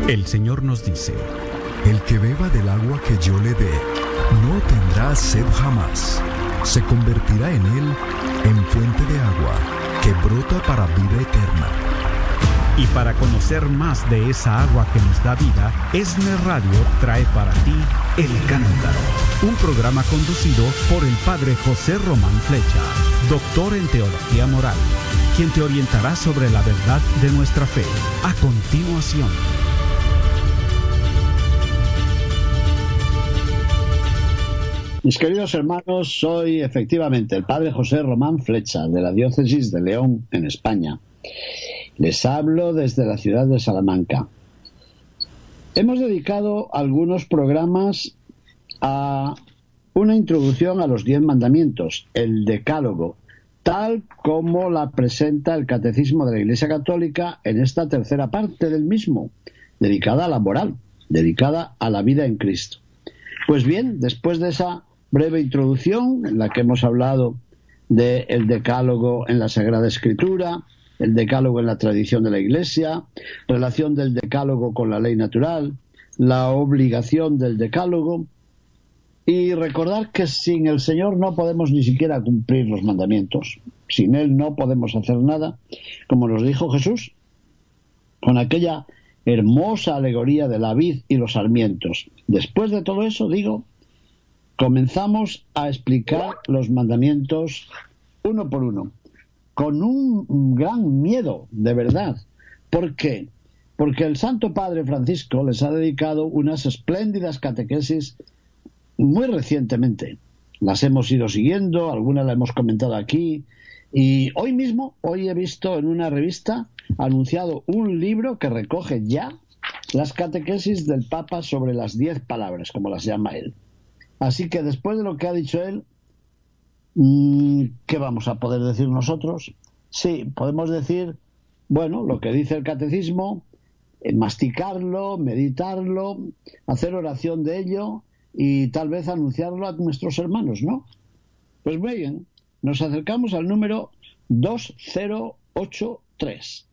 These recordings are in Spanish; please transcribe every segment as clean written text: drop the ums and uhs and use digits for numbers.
El Señor nos dice: el que beba del agua que yo le dé, no tendrá sed jamás. Se convertirá en él en fuente de agua que brota para vida eterna. Y para conocer más de esa agua que nos da vida, ESNE Radio trae para ti El Cántaro, un programa conducido por el Padre José Román Flecha, doctor en Teología Moral, quien te orientará sobre la verdad de nuestra fe. A continuación. Mis queridos hermanos, soy efectivamente el Padre José Román Flecha, de la Diócesis de León, en España. Les hablo desde la ciudad de Salamanca. Hemos dedicado algunos programas a una introducción a los 10 mandamientos, el Decálogo, tal como la presenta el Catecismo de la Iglesia Católica en esta tercera parte del mismo, dedicada a la moral, dedicada a la vida en Cristo. Pues bien, después de esa breve introducción en la que hemos hablado del Decálogo en la Sagrada Escritura, el Decálogo en la tradición de la Iglesia, relación del Decálogo con la ley natural, la obligación del Decálogo, y recordar que sin el Señor no podemos ni siquiera cumplir los mandamientos. Sin Él no podemos hacer nada, como nos dijo Jesús, con aquella hermosa alegoría de la vid y los sarmientos. Después de todo eso, comenzamos a explicar los mandamientos uno por uno, con un gran miedo, de verdad. ¿Por qué? Porque el Santo Padre Francisco les ha dedicado unas espléndidas catequesis muy recientemente. Las hemos ido siguiendo, algunas las hemos comentado aquí, y hoy he visto en una revista anunciado un libro que recoge ya las catequesis del Papa sobre las 10 palabras, como las llama él. Así que después de lo que ha dicho él, ¿qué vamos a poder decir nosotros? Sí, podemos decir, lo que dice el catecismo, masticarlo, meditarlo, hacer oración de ello y tal vez anunciarlo a nuestros hermanos, ¿no? Pues muy bien, nos acercamos al número 2083,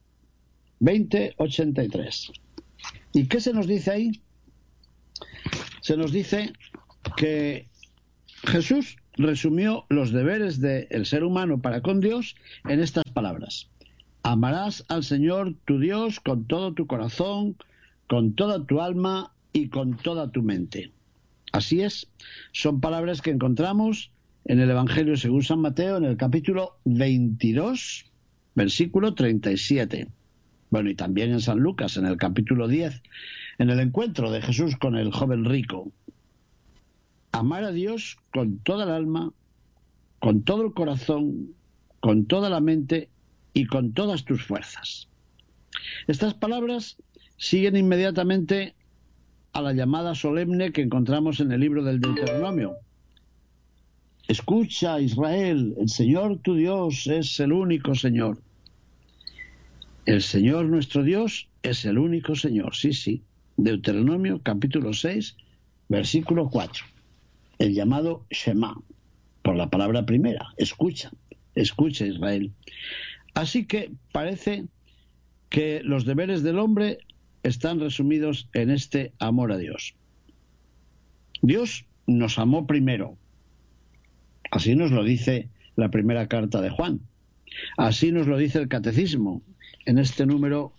2083. ¿Y qué se nos dice ahí? Se nos dice que Jesús resumió los deberes del ser humano para con Dios en estas palabras: amarás al Señor tu Dios con todo tu corazón, con toda tu alma y con toda tu mente. Así es, son palabras que encontramos en el Evangelio según San Mateo, en el capítulo 22, versículo 37. Y también en San Lucas, en el capítulo 10, en el encuentro de Jesús con el joven rico. Amar a Dios con toda el alma, con todo el corazón, con toda la mente y con todas tus fuerzas. Estas palabras siguen inmediatamente a la llamada solemne que encontramos en el libro del Deuteronomio. Escucha, Israel, el Señor tu Dios es el único Señor. El Señor nuestro Dios es el único Señor. Sí. Deuteronomio capítulo 6, versículo 4. El llamado Shema, por la palabra primera, escucha Israel. Así que parece que los deberes del hombre están resumidos en este amor a Dios. Dios nos amó primero. Así nos lo dice la primera carta de Juan. Así nos lo dice el Catecismo en este número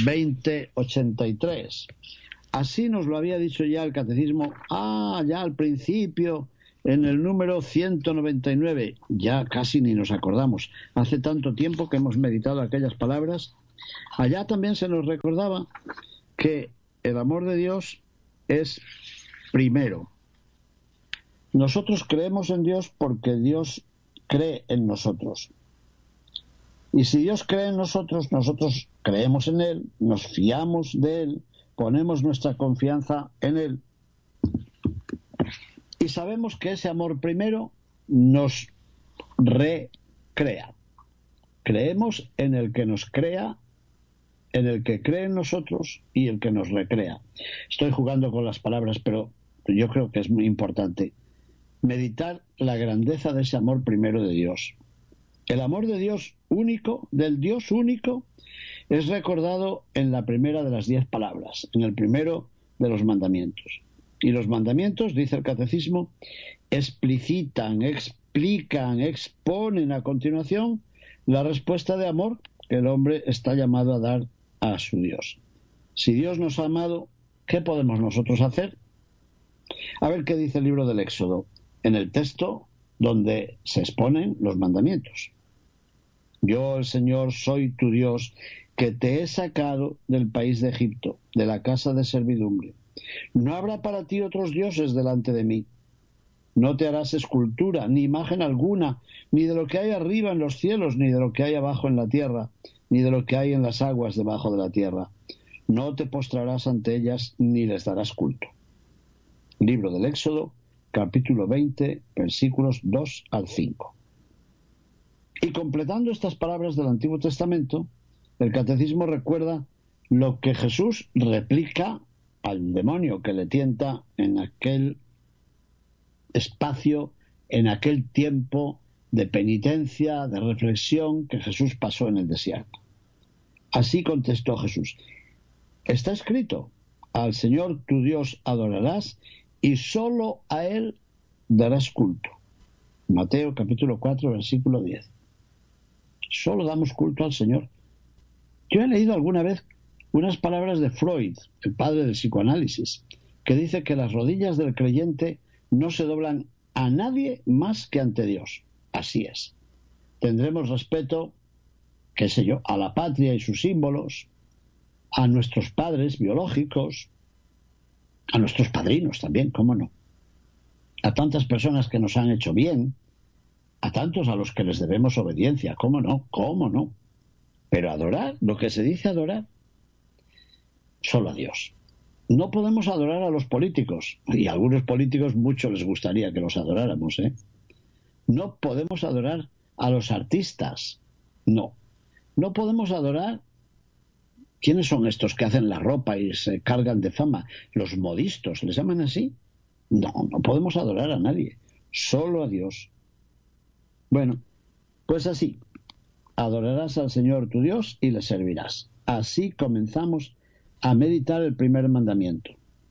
2083. Así nos lo había dicho ya el Catecismo, ya al principio, en el número 199. Ya casi ni nos acordamos. Hace tanto tiempo que hemos meditado aquellas palabras. Allá también se nos recordaba que el amor de Dios es primero. Nosotros creemos en Dios porque Dios cree en nosotros. Y si Dios cree en nosotros, nosotros creemos en Él, nos fiamos de Él, ponemos nuestra confianza en Él. Y sabemos que ese amor primero nos recrea. Creemos en el que nos crea, en el que cree en nosotros y el que nos recrea. Estoy jugando con las palabras, pero yo creo que es muy importante meditar la grandeza de ese amor primero de Dios. El amor de Dios único, del Dios único, es recordado en la primera de las 10 palabras, en el primero de los mandamientos. Y los mandamientos, dice el Catecismo, explicitan, explican, exponen a continuación la respuesta de amor que el hombre está llamado a dar a su Dios. Si Dios nos ha amado, ¿qué podemos nosotros hacer? A ver qué dice el libro del Éxodo, en el texto donde se exponen los mandamientos. Yo, el Señor, soy tu Dios, que te he sacado del país de Egipto, de la casa de servidumbre. No habrá para ti otros dioses delante de mí. No te harás escultura, ni imagen alguna, ni de lo que hay arriba en los cielos, ni de lo que hay abajo en la tierra, ni de lo que hay en las aguas debajo de la tierra. No te postrarás ante ellas, ni les darás culto. Libro del Éxodo, capítulo 20, versículos 2 al 5. Y completando estas palabras del Antiguo Testamento, el Catecismo recuerda lo que Jesús replica al demonio que le tienta en aquel espacio, en aquel tiempo de penitencia, de reflexión que Jesús pasó en el desierto. Así contestó Jesús: está escrito, al Señor tu Dios adorarás y solo a Él darás culto. Mateo capítulo 4, versículo 10. Solo damos culto al Señor. Yo he leído alguna vez unas palabras de Freud, el padre del psicoanálisis, que dice que las rodillas del creyente no se doblan a nadie más que ante Dios. Así es. Tendremos respeto, qué sé yo, a la patria y sus símbolos, a nuestros padres biológicos, a nuestros padrinos también, cómo no, a tantas personas que nos han hecho bien, a tantos a los que les debemos obediencia, cómo no. Pero adorar, lo que se dice adorar, solo a Dios. No podemos adorar a los políticos, y a algunos políticos mucho les gustaría que los adoráramos, ¿eh? No podemos adorar a los artistas, no podemos adorar. ¿Quiénes son estos que hacen la ropa y se cargan de fama? Los modistos, ¿les llaman así? No podemos adorar a nadie, solo a Dios. Bueno, pues así, adorarás al Señor tu Dios y le servirás. Así comenzamos a meditar el primer mandamiento.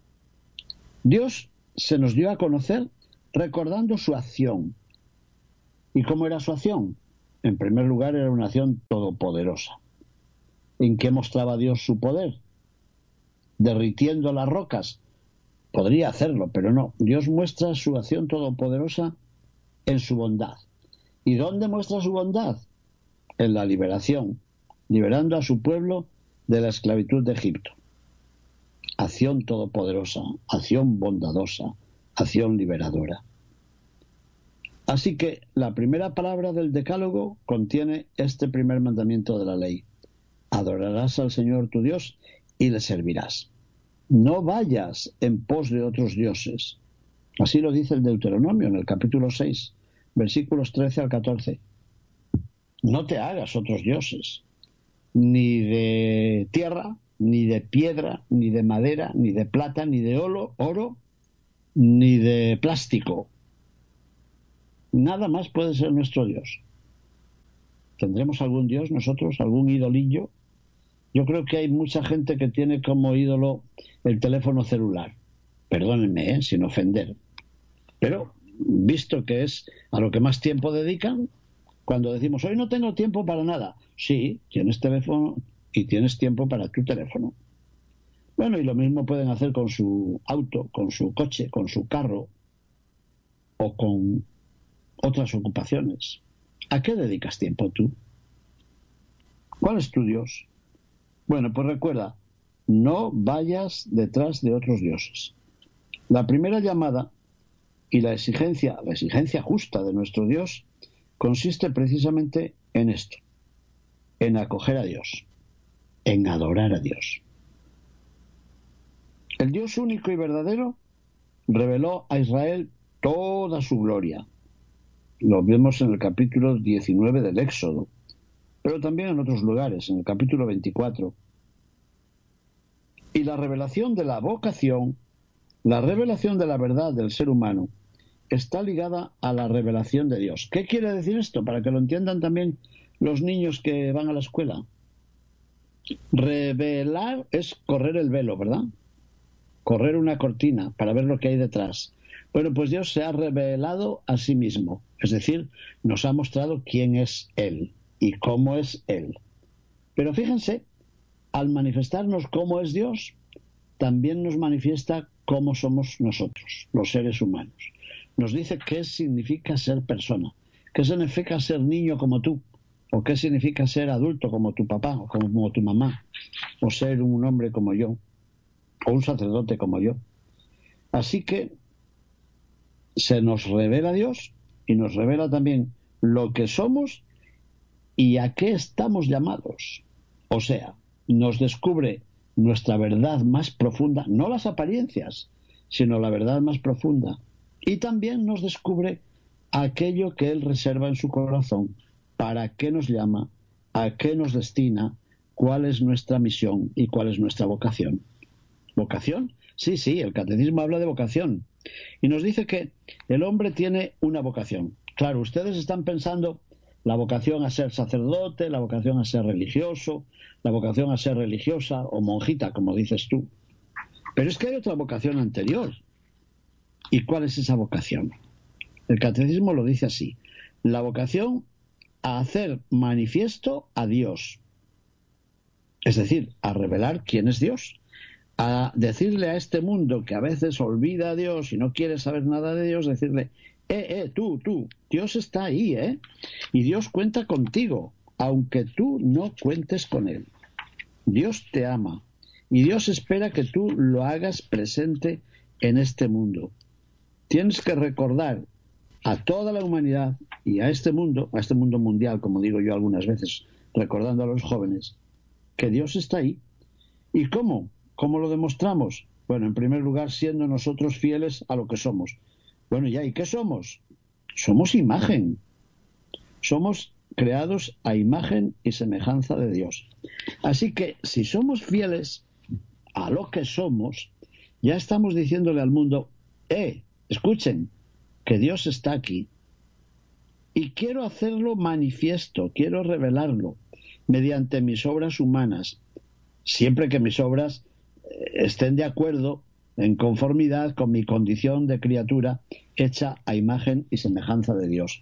Dios se nos dio a conocer recordando su acción. ¿Y cómo era su acción? En primer lugar, era una acción todopoderosa. ¿En qué mostraba Dios su poder? ¿Derritiendo las rocas? Podría hacerlo, pero no. Dios muestra su acción todopoderosa en su bondad. ¿Y dónde muestra su bondad? En la liberación, liberando a su pueblo de la esclavitud de Egipto. Acción todopoderosa, acción bondadosa, acción liberadora. Así que la primera palabra del Decálogo contiene este primer mandamiento de la ley: adorarás al Señor tu Dios y le servirás. No vayas en pos de otros dioses. Así lo dice el Deuteronomio en el capítulo 6, versículos 13 al 14. No te hagas otros dioses, ni de tierra, ni de piedra, ni de madera, ni de plata, ni de oro, ni de plástico. Nada más puede ser nuestro Dios. ¿Tendremos algún Dios nosotros? ¿Algún idolillo? Yo creo que hay mucha gente que tiene como ídolo el teléfono celular. Perdónenme, sin ofender. Pero, visto que es a lo que más tiempo dedican, cuando decimos, hoy no tengo tiempo para nada. Sí, tienes teléfono y tienes tiempo para tu teléfono. Bueno, y lo mismo pueden hacer con su auto, con su coche, con su carro o con otras ocupaciones. ¿A qué dedicas tiempo tú? ¿Cuál es tu Dios? Bueno, pues recuerda, no vayas detrás de otros dioses. La primera llamada y la exigencia justa de nuestro Dios consiste precisamente en esto, en acoger a Dios, en adorar a Dios. El Dios único y verdadero reveló a Israel toda su gloria. Lo vemos en el capítulo 19 del Éxodo, pero también en otros lugares, en el capítulo 24. Y la revelación de la vocación, la revelación de la verdad del ser humano, está ligada a la revelación de Dios. ¿Qué quiere decir esto? Para que lo entiendan también los niños que van a la escuela. Revelar es correr el velo, ¿verdad? Correr una cortina para ver lo que hay detrás. Bueno, pues Dios se ha revelado a sí mismo, es decir, nos ha mostrado quién es Él y cómo es Él. Pero fíjense, al manifestarnos cómo es Dios, también nos manifiesta cómo somos nosotros, los seres humanos. Nos dice qué significa ser persona, qué significa ser niño como tú, o qué significa ser adulto como tu papá o como tu mamá, o ser un hombre como yo, o un sacerdote como yo. Así que se nos revela Dios y nos revela también lo que somos y a qué estamos llamados. O sea, nos descubre nuestra verdad más profunda, no las apariencias, sino la verdad más profunda. Y también nos descubre aquello que Él reserva en su corazón, para qué nos llama, a qué nos destina, cuál es nuestra misión y cuál es nuestra vocación. ¿Vocación? Sí, el catecismo habla de vocación. Y nos dice que el hombre tiene una vocación. Claro, ustedes están pensando la vocación a ser sacerdote, la vocación a ser religioso, la vocación a ser religiosa o monjita, como dices tú. Pero es que hay otra vocación anterior. ¿Y cuál es esa vocación? El catecismo lo dice así: la vocación a hacer manifiesto a Dios. Es decir, a revelar quién es Dios. A decirle a este mundo que a veces olvida a Dios y no quiere saber nada de Dios, decirle, tú, Dios está ahí, y Dios cuenta contigo, aunque tú no cuentes con Él. Dios te ama y Dios espera que tú lo hagas presente en este mundo. Tienes que recordar a toda la humanidad y a este mundo mundial, como digo yo algunas veces, recordando a los jóvenes, que Dios está ahí. ¿Y cómo? ¿Cómo lo demostramos? Bueno, en primer lugar, siendo nosotros fieles a lo que somos. Bueno, ¿y qué somos? Somos imagen. Somos creados a imagen y semejanza de Dios. Así que, si somos fieles a lo que somos, ya estamos diciéndole al mundo, escuchen, que Dios está aquí. Y quiero hacerlo manifiesto, quiero revelarlo mediante mis obras humanas, siempre que mis obras estén de acuerdo, en conformidad con mi condición de criatura hecha a imagen y semejanza de Dios.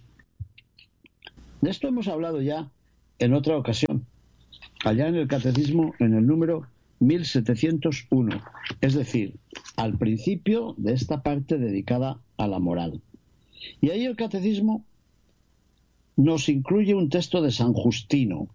De esto hemos hablado ya en otra ocasión, allá en el Catecismo, en el número 1701, es decir, al principio de esta parte dedicada a la moral. Y ahí el Catecismo nos incluye un texto de San Justino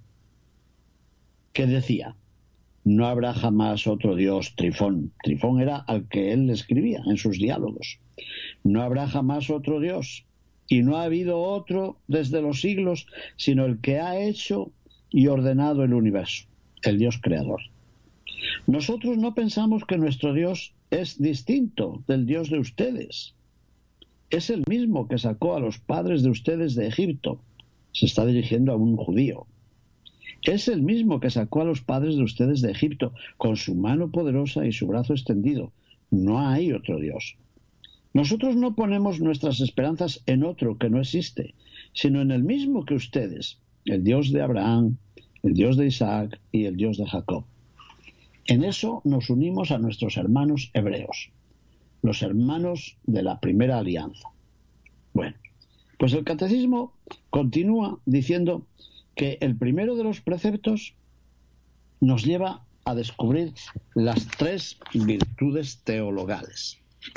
que decía: no habrá jamás otro Dios, Trifón. Trifón era al que él le escribía en sus diálogos. No habrá jamás otro Dios, y no ha habido otro desde los siglos, sino el que ha hecho y ordenado el universo, el Dios creador. Nosotros no pensamos que nuestro Dios es distinto del Dios de ustedes. Es el mismo que sacó a los padres de ustedes de Egipto. Se está dirigiendo a un judío. Es el mismo que sacó a los padres de ustedes de Egipto con su mano poderosa y su brazo extendido. No hay otro Dios. Nosotros no ponemos nuestras esperanzas en otro que no existe, sino en el mismo que ustedes, el Dios de Abraham, el Dios de Isaac y el Dios de Jacob. En eso nos unimos a nuestros hermanos hebreos, los hermanos de la primera alianza. Bueno, pues el catecismo continúa diciendo que el primero de los preceptos nos lleva a descubrir las 3 virtudes teologales.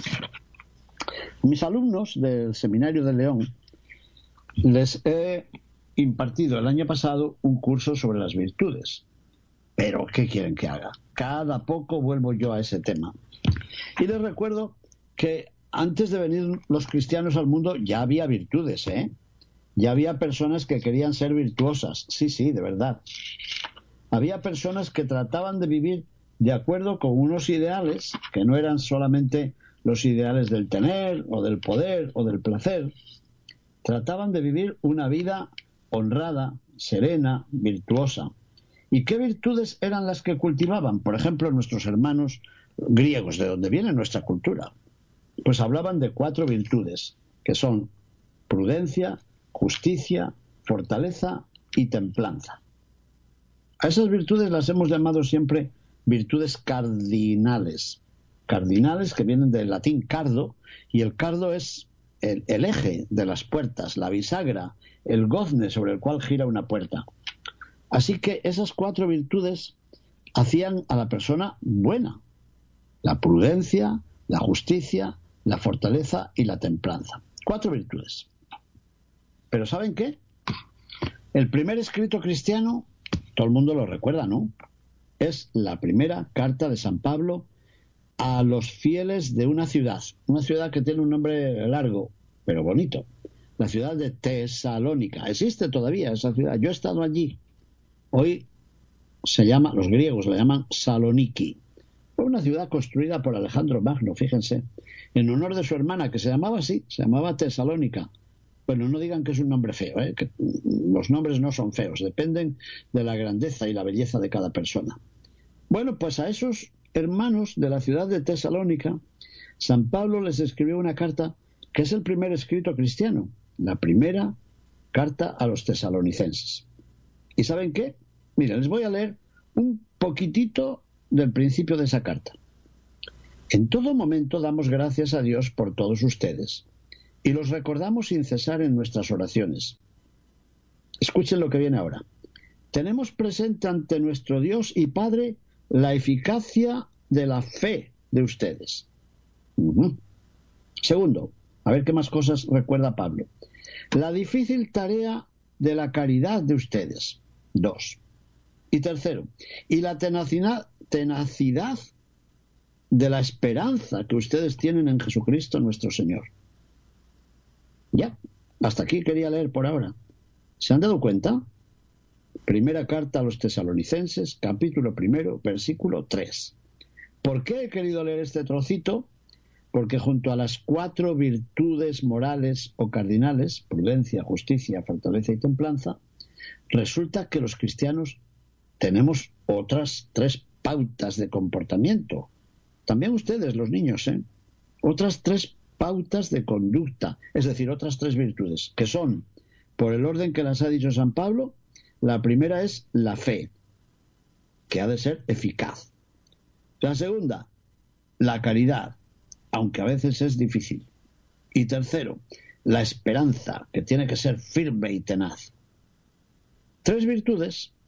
Mis alumnos del Seminario de León les he impartido el año pasado un curso sobre las virtudes. Pero, ¿qué quieren que haga? Cada poco vuelvo yo a ese tema. Y les recuerdo que antes de venir los cristianos al mundo ya había virtudes, Ya había personas que querían ser virtuosas. Sí, de verdad. Había personas que trataban de vivir de acuerdo con unos ideales que no eran solamente los ideales del tener o del poder o del placer. Trataban de vivir una vida honrada, serena, virtuosa. ¿Y qué virtudes eran las que cultivaban? Por ejemplo, nuestros hermanos griegos, de donde viene nuestra cultura. Pues hablaban de 4 virtudes, que son prudencia, justicia, fortaleza y templanza. A esas virtudes las hemos llamado siempre virtudes cardinales. Cardinales, que vienen del latín cardo, y el cardo es el eje de las puertas, la bisagra, el gozne sobre el cual gira una puerta. Así que esas 4 virtudes hacían a la persona buena: la prudencia, la justicia, la fortaleza y la templanza. 4 virtudes. Pero ¿saben qué? El primer escrito cristiano, todo el mundo lo recuerda, ¿no? Es la primera carta de San Pablo a los fieles de una ciudad que tiene un nombre largo, pero bonito. La ciudad de Tesalónica. Existe todavía esa ciudad. Yo he estado allí. Hoy los griegos la llaman Saloniki. Fue una ciudad construida por Alejandro Magno, fíjense, en honor de su hermana, que se llamaba así, se llamaba Tesalónica. Bueno, no digan que es un nombre feo, que los nombres no son feos, dependen de la grandeza y la belleza de cada persona. Bueno, pues a esos hermanos de la ciudad de Tesalónica, San Pablo les escribió una carta que es el primer escrito cristiano, la primera carta a los tesalonicenses. ¿Y saben qué? Miren, les voy a leer un poquitito del principio de esa carta. En todo momento damos gracias a Dios por todos ustedes y los recordamos sin cesar en nuestras oraciones. Escuchen lo que viene ahora. Tenemos presente ante nuestro Dios y Padre la eficacia de la fe de ustedes. Segundo, a ver qué más cosas recuerda Pablo. La difícil tarea de la caridad de ustedes. 2. Y tercero, y la tenacidad de la esperanza que ustedes tienen en Jesucristo nuestro Señor. Ya, hasta aquí quería leer por ahora. ¿Se han dado cuenta? Primera carta a los tesalonicenses, capítulo 1, versículo 3. ¿Por qué he querido leer este trocito? Porque junto a las 4 virtudes morales o cardinales, prudencia, justicia, fortaleza y templanza, resulta que los cristianos tenemos otras 3 pautas de comportamiento. También ustedes, los niños, otras 3 pautas de conducta, es decir, otras 3 virtudes, que son, por el orden que las ha dicho San Pablo, la primera es la fe, que ha de ser eficaz. La segunda, la caridad, aunque a veces es difícil. Y tercero, la esperanza, que tiene que ser firme y tenaz. 3 virtudes